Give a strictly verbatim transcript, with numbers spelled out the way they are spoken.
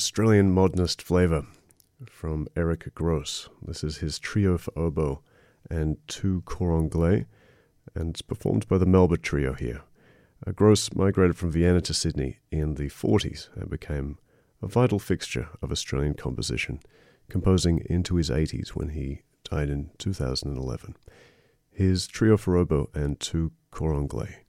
Australian modernist flavour from Eric Gross. This is his trio for oboe and two cor anglais, and it's performed by the Melba Trio here. Uh, Gross migrated from Vienna to Sydney in the forties and became a vital fixture of Australian composition, composing into his eighties when he died in two thousand eleven. His trio for oboe and two cor anglais.